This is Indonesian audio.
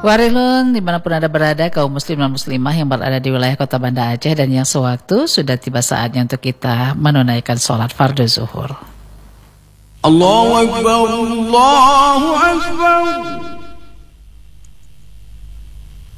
Warilun, dimanapun Anda berada, kaum muslim dan muslimah yang berada di wilayah kota Banda Aceh dan yang sewaktu sudah tiba saatnya untuk kita menunaikan sholat fardu zuhur. Allahu Akbar, Allahu Akbar.